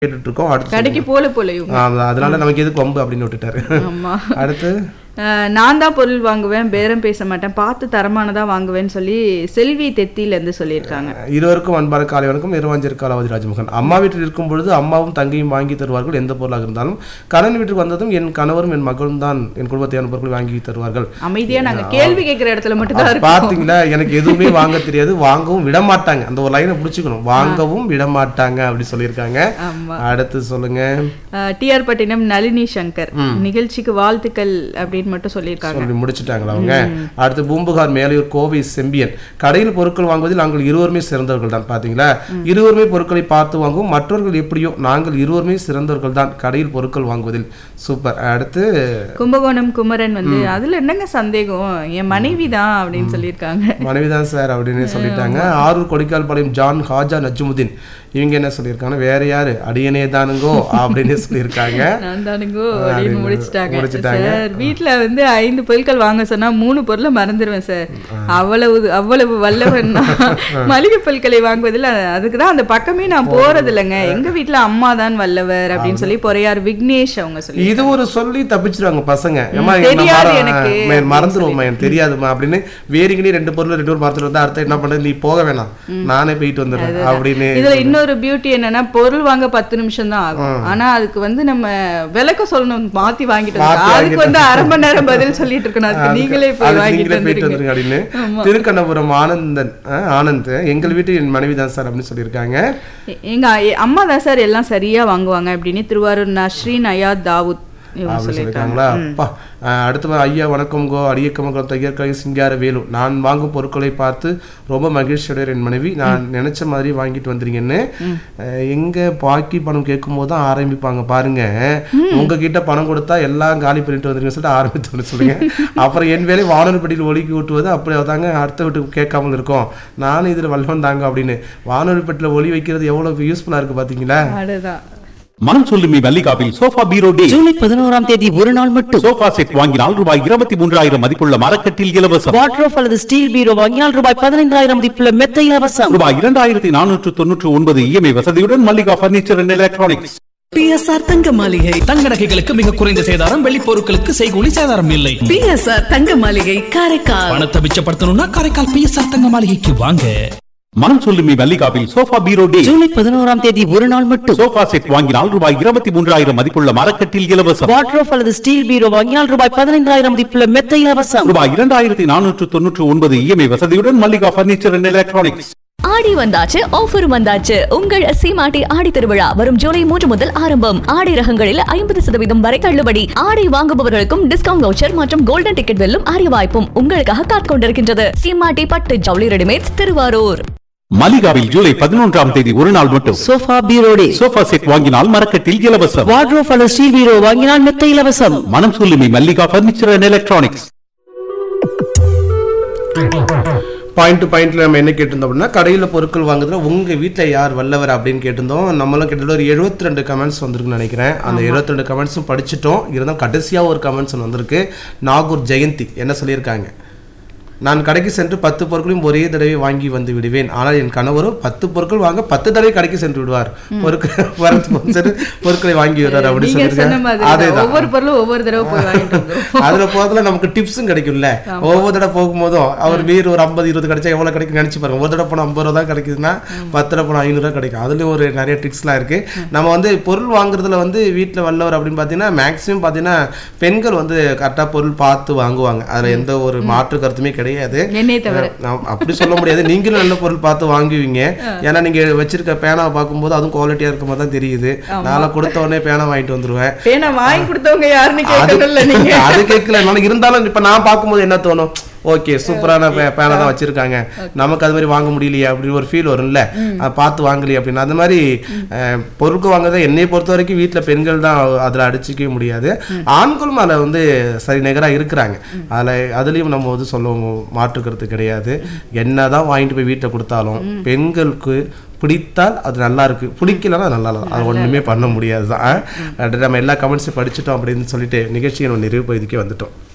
கேட்டுட்டு இருக்கோம். அடுத்து கடைக்கு போலையும் அதனால நமக்கு எதுக்கு வம்பு அப்படின்னு விட்டுட்டாரு. அடுத்து நான் தான் பொருள் வாங்குவேன், பேரம் பேச மாட்டேன், பார்த்து தரமானதா வாங்குவேன்னு சொல்லி செல்வி தெத்தில இருந்து சொல்லியிருக்காங்க. இருவருக்கும் அன்பான காலை வணக்கம். இருவாஞ்சிற்காலாவதி ராஜமோகன். அம்மா வீட்டில் இருக்கும் பொழுது அம்மாவும் தங்கையும் வாங்கி தருவார்கள் எந்த பொருளாக இருந்தாலும். கணவன் வீட்டுக்கு வந்ததும் என் கணவரும் என் மகளும் தான் என் குடும்பத்தையான பொருட்கள் வாங்கி தருவார்கள். அமைதியா நாங்க கேள்வி கேட்கிற இடத்துல மட்டும் தான் பாத்தீங்களா, எனக்கு எதுவுமே வாங்க தெரியாது, வாங்கவும் விட மாட்டாங்க. அந்த ஒரு லைனை பிடிச்சிக்கணும், வாங்கவும் விட மாட்டாங்க அப்படி சொல்லியிருக்காங்க. அடுத்து சொல்லுங்க. டிஆர் பட்டினம் நளினி சங்கர் நிகழ்ச்சிக்கு வாழ்த்துக்கள் அப்படின்னு மட்டும் சொல்லியிருக்காங்க. முடிச்சுட்டாங்களா அவங்க. அடுத்து பூம்புகார் மேலையூர் கோவை செம்பியன். கடையில் பொருட்கள் வாங்குவதில் நாங்கள் இருவருமே சிறந்தவர்கள் தான். பாத்தீங்களா, இருவருமே பொருட்களை பார்த்து வாங்குவோம், மற்றவர்கள் எப்படியோ நாங்கள் இருவருமே சிறந்தவர்கள் தான் கடையில் பொருட்கள் வாங்குவதில். சூப்பர். அடுத்து கும்பகோணம் குமரன் அதுல என்னங்க சந்தேகம், என் மனைவி தான் அப்படின்னு சொல்லியிருக்காங்க. மனைவிதான் சார் அப்படின்னு சொல்லிட்டாங்க. ஆரூர் கொடிக்கால் பாளையம் ஜான் ஹாஜா நஜ்முதீன் இவங்க என்ன சொல்லியிருக்காங்க, வேற யாரு அடியனே தானுங்கோ அப்படின்னு சொல்லியிருக்காங்க. முடிச்சிட்டாங்க. வீட்டுல 5 பொருட்கள் வாங்க சொன்னா 3 பொருளை மறந்துடுவேன் சார், அவ்வளவு வல்லவன். மளிகை பொருட்களை வாங்குவதில் அதுக்குதான் அந்த பக்கமே நான் போறது இல்லைங்க, எங்க வீட்டுல அம்மா தான் வல்லவர் அப்படின்னு சொல்லி பொறையார் விக்னேஷ் அவங்க சொல்லி. இது ஒரு சொல்லி தப்பிச்சிருவாங்க பசங்க, மறந்துடுவோம்மா எனக்கு தெரியாதுமா அப்படின்னு. வேறுங்கனே 2 பொருள் மறந்துட்டு வந்தா அடுத்த என்ன பண்றது, நீ போக வேணாம் நானே போயிட்டு வந்துடுறேன் அப்படின்னு. இதுல இன்னொரு பியூட்டி என்னன்னா, பொருள் வாங்க 10 நிமிஷம் தான் ஆகும், ஆனா அதுக்கு நம்ம விளக்க சொல்லணும், மாத்தி வாங்கிட்டு அதுக்கு 1/2 மணி நேரம் பதில் சொல்லிட்டு இருக்கணும். நீங்களே போய் வாங்கிட்டு வந்துருங்க அப்படின்னு. திருக்கண்ணபுரம் ஆனந்த் எங்கள் வீட்டு என் மனைவி தான் சார் அப்படின்னு சொல்லியிருக்காங்க. எங்க அம்மா தான் சார் எல்லாம் சரியா வாங்குவாங்க அப்படின்னு திருவாரூர் நஸ்ரீன் அயாத் தாவூத் சொல்லியிருக்காங்களா. அப்பா. அடுத்து ஐயா வணக்கம் கோ அடியக்கமங்கலம் தையற்கலை சிங்கார வேலு. நான் வாங்கும் பொருட்களை பார்த்து ரொம்ப மகிழ்ச்சியோட என் மனைவி நான் நினைச்ச மாதிரி வாங்கிட்டு வந்துறீங்கன்னு. எங்க பாக்கி பணம் கேட்கும் போது தான் ஆரம்பிப்பாங்க பாருங்க, உங்ககிட்ட பணம் கொடுத்தா எல்லாம் காலி பண்ணிட்டு வந்துருங்க சொல்லிட்டு ஆரம்பித்து சொல்லுங்க. அப்புறம் என் வேலை வானொலி பெட்டியில் ஒலிக்கி விட்டுவது அப்படி தாங்க, அடுத்த வீட்டுக்கு கேட்காமல் இருக்கும், நானும் இதுல வல்லவன் தாங்க அப்படின்னு. வானொலி பெட்டியில் ஒலி வைக்கிறது எவ்வளவு யூஸ்ஃபுல்லா இருக்கு பாத்தீங்களா. மனம் சொல்லுமி மல்லிகாவில் சோஃபா பீரோ டே ஜூலை 11ஆம் தேதி ஒரு நாள் மட்டும். சோஃபா செட் வாங்கினால் ரூபாய் 23,000 மதிப்புள்ள மரக்கட்டில் இலவசம். வாட்ரோப் அல்லது ஸ்டீல் பீரோ வாங்கினால் ரூபாய் 15,000 மதிப்புள்ள மெத்தை இலவசம். ரூபாய் 2,499 இஎம்ஐ வசதியுடன் Mallika furniture and electronics. PSR தங்க மாளிகை. தங்க நகைகளுக்கு மிக குறைந்த சேதாரம், வெள்ளி பொருட்களுக்கு செய்கூலி சேதாரம் இல்லை. பிஎஸ்ஆர் தங்க மாளிகை காரைக்கால். பணத்தை மிச்சப்படுத்தணும்னா காரைக்கால் பிஎஸ்ஆர் தங்க மாளிகைக்கு வாங்க. மனம் சொல்லுமி மல்லிகாவில் சோஃபா பீரோ டே ஜூலை 11ஆம் தேதி ஒரு நாள் மட்டும். சோஃபா செட் வாங்கினால் ரூபாய் 23,000 மதிப்புள்ள மரக்கட்டில் இலவசம். வாட்ரோப் அல்லது ஸ்டீல் பீரோ வாங்கினால் ரூபாய் 15,000 மதிப்புள்ள மெத்தை இலவசம். ரூபாய் 2,499 இஎம்ஐ வசதியுடன் மல்லிகா பர்னிச்சர் அண்ட் எலக்ட்ரானிக்ஸ். ஆடி வந்தாச்சு, ஆஃபர் வந்தாச்சு. உங்கள் சீமாட்டி ஆடி திருவிழா வரும் ஜூலை 3 முதல் ஆரம்பம். ஆடை ரகங்களில் 50% வரை தள்ளுபடி. ஆடை வாங்குபவர்களுக்கும் டிஸ்கவுண்ட் வவுச்சர் மற்றும் கோல்டன் டிக்கெட் வெல்லும் அரிய வாய்ப்பும் உங்களுக்காக காத்துக் கொண்டிருக்கின்றது. சீமாட்டி பட்டு ஜவுளி ரெடிமேட்ஸ் திருவாரூர். மலிகாவில் ஜூலை 11ஆம் தேதி ஒரு நாள் மட்டும். சோஃபா பீரோ டே. சோஃபா செட் வாங்கினால் மரக்கட்டில் இலவசம். வாட்ரோப் அல்லது ஸ்டீல் பீரோ வாங்கினால் மெத்தை இலவசம். மனம் சொல்லுமி Mallika furniture and electronics. Point to பாயிண்ட்ல நம்ம என்ன கேட்டிருந்தோம் அப்படின்னா, கடையில் பொருட்கள் வாங்குறதுல உங்க வீட்டில் யார் வல்லவர் அப்படின்னு கேட்டிருந்தோம். நம்மளும் கிட்டத்தட்ட ஒரு 72 கமெண்ட்ஸ் வந்திருக்குன்னு நினைக்கிறேன். அந்த 72 கமெண்ட்ஸும் படிச்சுட்டோம். இருந்தாலும் கடைசியாக ஒரு கமெண்ட்ஸ் வந்திருக்கு. நாகூர் ஜெயந்தி என்ன சொல்லியிருக்காங்க, நான் கடைக்கு சென்று 10 பொருட்களையும் ஒரே தடவை வாங்கி வந்து விடுவேன், ஆனால் என் கணவரும் 10 பொருட்கள் வாங்க 10 தடவை கடைக்கு சென்று விடுவார், பொருட்களை வாங்கி விடுவார் அப்படின்னு சொல்லியிருக்காங்க. அதுல போறதுல நமக்கு டிப்ஸும் கிடைக்கும்ல. ஒவ்வொரு தடவை போகும்போதும் அவர் மீறி ஒரு 50-20 கிடைச்சா எவ்வளவு கிடைக்கும் நினைச்சு பாருங்க. ஒரு தடவை போனா 50 ரூபா தான் கிடைக்குதுன்னா 10 தடவை போனா 500 ரூபா கிடைக்கும். அதுலயும் ஒரு நிறைய ட்ரிக்ஸ்லாம் இருக்கு. நம்ம பொருள் வாங்குறதுல வீட்டுல வல்லவர் அப்படின்னு பாத்தீங்கன்னா மேக்சிமம் பாத்தீங்கன்னா பெண்கள் கரெக்டா பொருள் பார்த்து வாங்குவாங்க. அதுல எந்த ஒரு மாற்று கருத்துமே கிடையாது. அப்படி சொல்ல முடியாது. நீங்களும் நல்ல பொருள் பார்த்து வாங்குவீங்க. ஏன்னா நீங்க வச்சிருக்க பேனாவை பார்க்கும்போது அதுவும் குவாலிட்டியா இருக்க மாதிரி தான் தெரியுது. நான் கொடுத்த உடனே பேனா வாங்கிட்டு வந்துருவேன். பேனா வாங்கி கொடுத்தவங்க யாருன்னு கேட்கல, நீங்க அது கேட்கல. இருந்தாலும் இப்ப நான் பார்க்கும்போது என்ன தோணும், ஓகே சூப்பரான பேனா தான் வச்சிருக்காங்க, நமக்கு அது மாதிரி வாங்க முடியலையே அப்படின்னு ஒரு ஃபீல் வரும்ல, பார்த்து வாங்கலையே அப்படின்னு. அந்த மாதிரி பொருட்கள் வாங்குறத என்னையை பொறுத்த வரைக்கும் வீட்டில் பெண்கள் தான் அதில் அடிச்சிக்கவே முடியாது. ஆண்களும் அதில் சரி நிகராக இருக்கிறாங்க. அதுலேயும் நம்ம சொல்ல மாற்றுக்கிறது கிடையாது. என்னதான் வாங்கிட்டு போய் வீட்டில் கொடுத்தாலும் பெண்களுக்கு பிடித்தால் அது நல்லா இருக்கு, பிடிக்கலன்னா நல்லா இல்லை, அது ஒன்றுமே பண்ண முடியாது தான். நம்ம எல்லா கமெண்ட்ஸையும் படிச்சுட்டோம் அப்படின்னு சொல்லிட்டு நிகழ்ச்சியை நம்ம நிறைவு பகுதிக்கே வந்துட்டோம்.